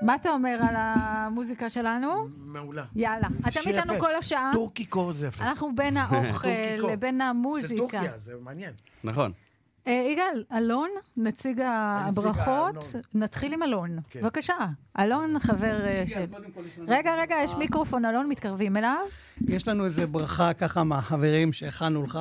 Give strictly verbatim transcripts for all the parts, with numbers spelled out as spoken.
מה אתה אומר על המוזיקה שלנו? מעולה. יאללה. אתם איתנו כל השעה. טורקיקו זה יפה. אנחנו בין האוכל לבין המוזיקה. של טורקיה, זה מעניין. נכון. יגאל, אלון, נציג הברכות. נתחיל עם אלון. בבקשה. אלון, חבר של... רגע, רגע, יש מיקרופון, אלון, מתקרבים אליו. יש לנו איזה ברכה ככה מהחברים שהכנו לך.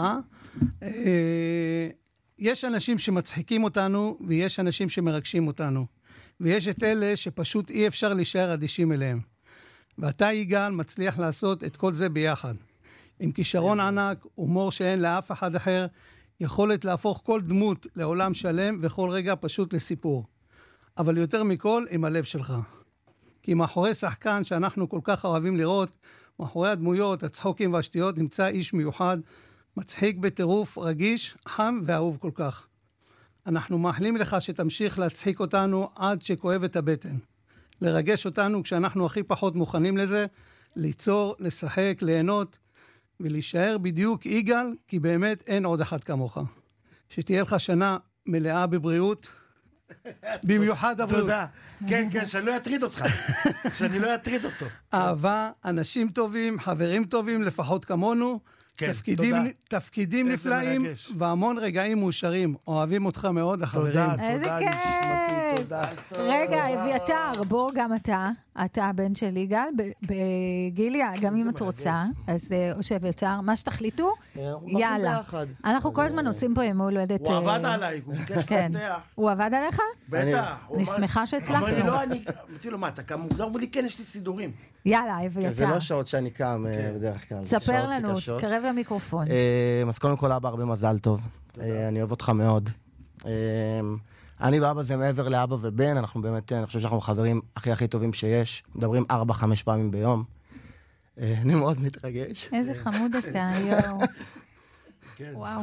יש אנשים שמצחיקים אותנו, ויש אנשים שמרגשים אותנו. ויש את אלה שפשוט אי אפשר להישאר אדישים אליהם. ואתה, יגאל, מצליח לעשות את כל זה ביחד. עם כישרון ענק, הומור שאין לאף אחד אחר, יכולת להפוך כל דמות לעולם שלם, וכל רגע פשוט לסיפור. אבל יותר מכל, עם הלב שלך. כי מאחורי שחקן שאנחנו כל כך אוהבים לראות, מאחורי הדמויות, הצחוקים והשטויות, נמצא איש מיוחד, מצחיק בטירוף, רגיש, חם ואהוב כל כך. אנחנו מאחלים לך שתמשיך להצחיק אותנו עד שכואב את הבטן. לרגש אותנו כשאנחנו הכי פחות מוכנים לזה, ליצור, לשחק, ליהנות, ולהישאר בדיוק יגאל, כי באמת אין עוד אחד כמוך. שתהיה לך שנה מלאה בבריאות, במיוחד הבריאות. תודה. כן, כן, שאני לא אטריד אותך. שאני לא אטריד אותו. אהבה, אנשים טובים, חברים טובים, לפחות כמונו, כן, תפקידים, תודה. תפקידים איזה נפלאים, מרגש. והמון רגעים מאושרים. אוהבים אותך מאוד, החברים. תודה, איזה תודה, כיף. נשמתי, תודה. רגע, אביתר, בוא גם אתה, אתה הבן של יגאל, ב- בגיליה, גם אם את רוצה, אז אה, או שאביתר, מה שתחליטו, יאללה. אנחנו כל הזמן עושים פה יום הולדת. הוא אה, עבד עליי, הוא ביקש כן. לפתח. הוא עבד עליך? בטח. הוא אני אמר- שמחה שהצלחנו. אמר לי, לא, אני... אמרתי לו, מה, אתה קם מוקדם? אמרו לי, כן, יש לי סידורים. יאללה, זה אביתר. לא שעות שאני קם אה, בדרך כלל. זה ספר שעות לנו, קשות. קרב למיקרופון. אה, אז קודם כל אבא, הרבה מזל טוב. אה, אני אוהב אותך מאוד. אה, אני ואבא זה מעבר לאבא ובן, אנחנו באמת, אני חושב שאנחנו חברים הכי הכי טובים שיש. מדברים ארבע, חמש פעמים ביום. אה, אני מאוד מתרגש. איזה חמוד אתה, יואו. כן. וואו.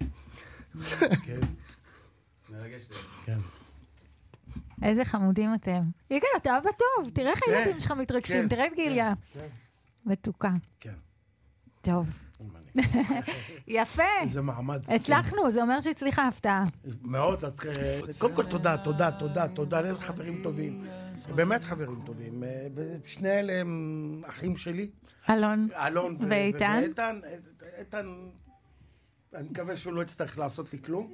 כן. מרגש לי. כן. איזה חמודים אתם. יגאל, אתה אבא טוב, תראה איך כן, הילדים שלך מתרגשים, כן, תראה את גיליה. כן. מתוקה. כן. טוב. יפה. איזה מעמד. הצלחנו, זה אומר שהצליחה הפתעה. מאוד, את, אה, קודם כל תודה, תודה, תודה, תודה לחברים טובים. באמת חברים טובים. אה, ושני אלה הם אחים שלי. אלון. אלון ו- ואיתן? ואיתן. איתן, אני מקווה שהוא לא יצטרך לעשות לי כלום.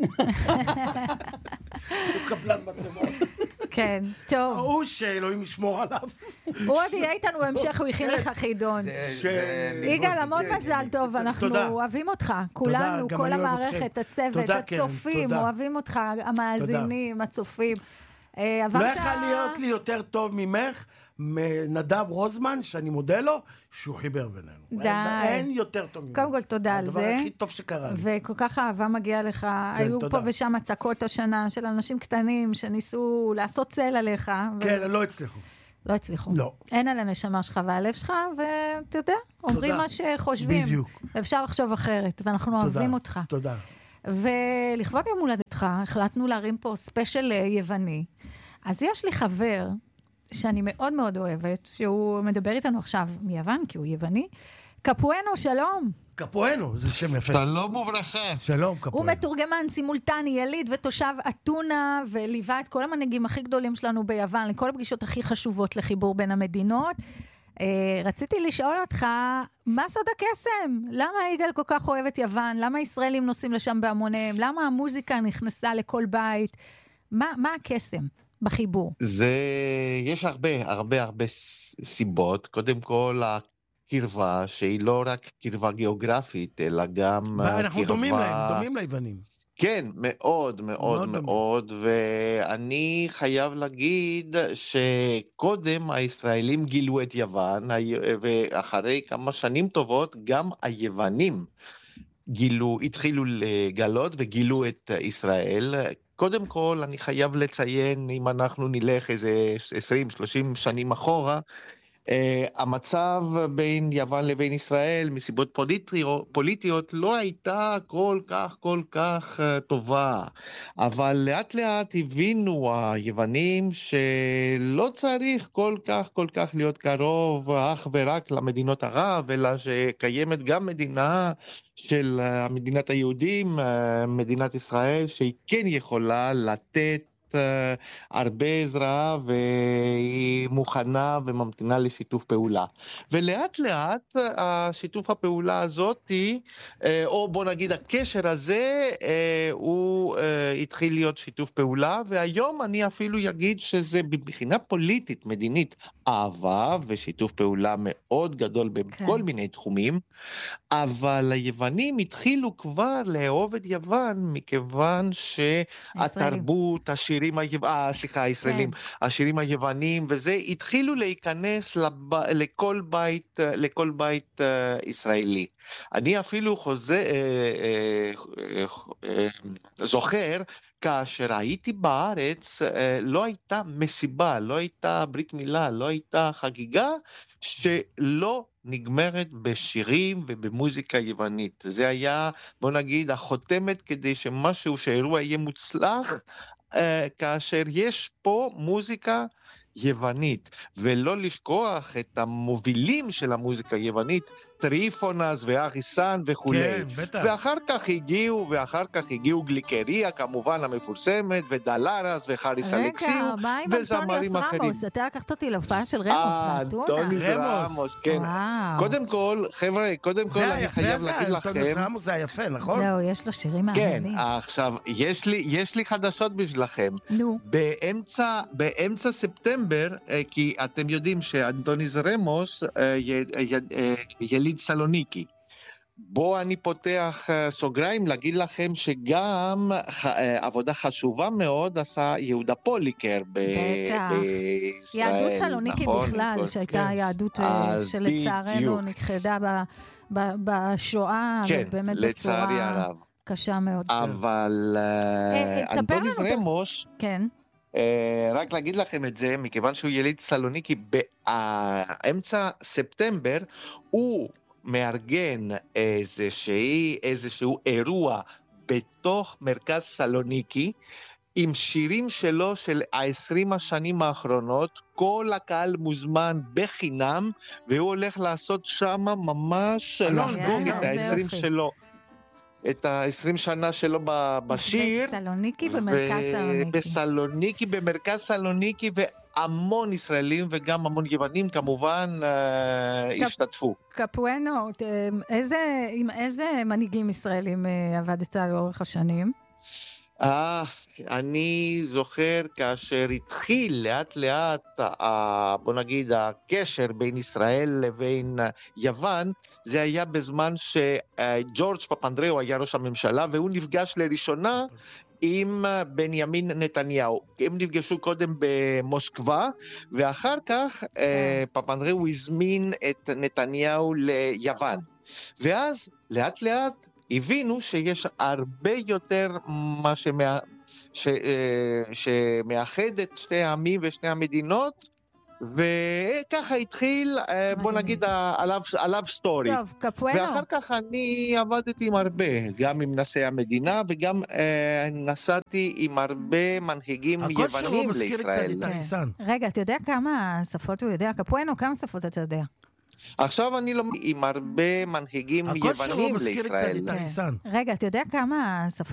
הוא קבלן מצבות. כן, טוב. הוא שאלוהים ישמור עליו. הוא עוד יהיה איתנו בהמשך, הוא הכין לך חידון. יגאל, המון מזל טוב, אנחנו תודה. אוהבים אותך. כולנו, גם כל אני אוהב המערכת, אתכם. הצוות, תודה, קרן, הצופים, תודה. אוהבים אותך, המאזינים, הצופים. אה, לא עברת... יכול להיות לי יותר טוב ממך, מנדב רוזמן, שאני מודה לו, שהוא חיבר בינינו. די. אין, אין יותר טוב ממנו. קודם כל, תודה על הדבר זה. הכי טוב שקרה לי. וכל כך אהבה מגיעה לך. היו תודה. פה ושם הצקות השנה של אנשים קטנים שניסו לעשות צל עליך. ו- כן, לא הצליחו. לא הצליחו. לא. אין על הנשמה שלך והלב שלך, ואתה יודע, אומרים מה שחושבים. בדיוק. אפשר לחשוב אחרת, ואנחנו תודה. אוהבים אותך. תודה. ולכבוד יום הולדתך, החלטנו להרים פה ספיישל אה, יווני. אז יש לי חבר שאני מאוד מאוד אוהבת, שהוא מדבר איתנו עכשיו מיוון, כי הוא יווני. קפואנו, שלום. קפואנו, זה שם יפה. שלום וברכה. שלום, הוא קפואנו. מתורגמן סימולטני, יליד ותושב אתונה, וליווה את כל המנהיגים הכי גדולים שלנו ביוון, לכל הפגישות הכי חשובות לחיבור בין המדינות. אה, רציתי לשאול אותך, מה סוד הקסם? למה יגאל כל כך אוהב את יוון? למה ישראלים נוסעים לשם בהמוניהם? למה המוזיקה נכנסה לכל בית? מה, מה הקסם בחיבור? זה, יש הרבה, הרבה, הרבה ס- סיבות. קודם כל, הקרבה, שהיא לא רק קרבה גיאוגרפית, אלא גם אה, אנחנו קרבה... דומים להם, דומים ליוונים. כן, מאוד, מאוד, מאוד מאוד, ואני חייב להגיד שקודם הישראלים גילו את יוון, ה- ואחרי כמה שנים טובות, גם היוונים גילו, התחילו לגלות וגילו את ישראל. קודם כל, אני חייב לציין, אם אנחנו נלך איזה עשרים שלושים שנים אחורה, Uh, המצב בין יוון לבין ישראל מסיבות פוליטיות, פוליטיות לא הייתה כל כך כל כך uh, טובה, אבל לאט לאט הבינו היוונים שלא צריך כל כך כל כך להיות קרוב אך ורק למדינות ערב, אלא שקיימת גם מדינה של uh, מדינת היהודים, uh, מדינת ישראל, שהיא כן יכולה לתת uh, הרבה עזרה, והיא מוכנה וממתינה לשיתוף פעולה. ולאט לאט השיתוף הפעולה הזאת, uh, או בוא נגיד הקשר הזה, uh, הוא uh, התחיל להיות שיתוף פעולה, והיום אני אפילו אגיד שזה מבחינה פוליטית, מדינית, אהבה ושיתוף פעולה מאוד גדול בכל מיני תחומים, אבל היוונים התחילו כבר לאהוב את יוון, מכיוון שהתרבות, השירים היוונים, סליחה, הישראלים, השירים היוונים, וזה התחילו להיכנס לב... לכל בית, לכל בית uh, ישראלי. אני אפילו חוזר, uh, uh, uh, זוכר, כאשר הייתי בארץ, uh, לא הייתה מסיבה, לא הייתה ברית מילה, לא הייתה חגיגה, שלא נגמרת בשירים ובמוזיקה יוונית. זה היה, בוא נגיד, החותמת כדי שמשהו, שאירוע יהיה מוצלח, uh, כאשר יש פה מוזיקה יוונית, ולא לשכוח את המובילים של המוזיקה היוונית, טריפונס ואריסן וכולי. כן, בטח. ואחר כך הגיעו, ואחר כך הגיעו גליקריה, כמובן המפורסמת, ודלרס וחריס אלכסיו, רגע, מה עם אנטוניוס רמוס? אתה לקחת אותי להופעה של רמוס מאתונה. אנטוניוס רמוס, כן. קודם כל, חבר'ה, קודם כל אני חייב להגיד לכם... אנטוניוס רמוס זה היפה, נכון? לא, יש לו שירים מעניינים. כן, עכשיו, יש לי, יש לי חדשות בשבילכם. נו. באמצע, באמצע ספטמבר, כי אתם יודעים שאנטוניס רמוס יליד סלוניקי. בו אני פותח סוגריים להגיד לכם שגם עבודה חשובה מאוד עשה יהודה פוליקר בישראל. יהדות סלוניקי בכלל, שהייתה יהדות שלצערנו נכחדה בשואה, ובאמת בצורה קשה מאוד. אבל אנטוניס רמוס... כן. רק להגיד לכם את זה, מכיוון שהוא יליד סלוניקי, באמצע ספטמבר הוא מארגן איזושהי, איזשהו אירוע בתוך מרכז סלוניקי, עם שירים שלו של ה-עשרים השנים האחרונות, כל הקהל מוזמן בחינם, והוא הולך לעשות שם ממש לחגוג את ה-עשרים שלו. את ה-עשרים שנה שלו בשיר. בסלוניקי, במרכז סלוניקי. בסלוניקי, במרכז סלוניקי, והמון ישראלים וגם המון יוונים כמובן השתתפו. קפואנו, עם איזה מנהיגים ישראלים עבדת לאורך השנים? אה, אני זוכר כאשר התחיל לאט לאט, בוא נגיד, הקשר בין ישראל לבין יוון, זה היה בזמן שג'ורג' פפנדראו היה ראש הממשלה, והוא נפגש לראשונה עם בנימין נתניהו. הם נפגשו קודם במוסקבה, ואחר כך פפנדראו הזמין את נתניהו ליוון. ואז לאט לאט הבינו שיש הרבה יותר מה שמא... ש... שמאחד את שתי העמים ושתי המדינות, וככה התחיל, בוא נגיד, עליו, עליו סטורי. טוב, קפואנו. ואחר כך אני עבדתי עם הרבה, גם עם נשיא המדינה, וגם אה, נסעתי עם הרבה מנהיגים יוונים לישראל. הכל שלו מזכיר קצת את הריסן. רגע, אתה יודע כמה שפות הוא יודע? קפואנו, כמה שפות אתה יודע? עכשיו אני לומד עם הרבה מנהיגים יוונים לישראל. הכל שלו מזכיר קצת את הריסן. רגע, אתה יודע כמה שפות